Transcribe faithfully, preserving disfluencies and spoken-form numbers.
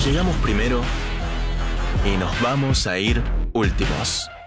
llegamos primero y nos vamos a ir últimos.